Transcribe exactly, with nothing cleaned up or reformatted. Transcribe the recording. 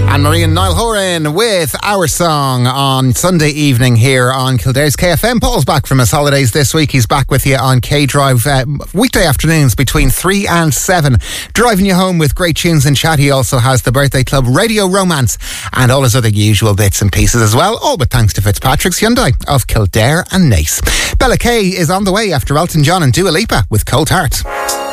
Anne-Marie and Niall Horan with our song on Sunday evening here on Kildare's K F M. Paul's back from his holidays this week. He's back with you on K-Drive uh, weekday afternoons between three and seven, driving you home with great tunes and chat. He also has the Birthday Club Radio Romance and all his other usual bits and pieces as well, all with thanks to Fitzpatrick's Hyundai of Kildare and Naas. Bella Kay is on the way after Elton John and Dua Lipa with Cold Heart.